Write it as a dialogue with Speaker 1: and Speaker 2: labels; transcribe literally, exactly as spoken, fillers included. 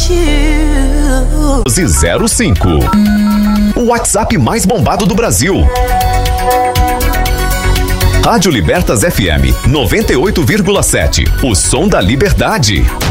Speaker 1: zero cinco. O WhatsApp mais bombado do Brasil. Rádio Libertas F M noventa e oito vírgula sete. O som da liberdade.